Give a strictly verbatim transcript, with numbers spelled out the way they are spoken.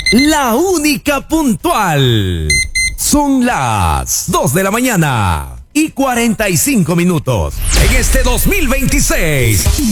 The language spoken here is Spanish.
la única puntual. Son las dos de la mañana y cuarenta y cinco minutos en este dos mil veintiséis.